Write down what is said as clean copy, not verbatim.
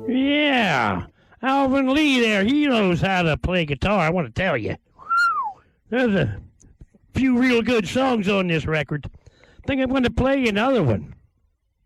Yeah, Alvin Lee there, he knows how to play guitar, I want to tell you. There's a few real good songs on this record. I think I'm going to play another one.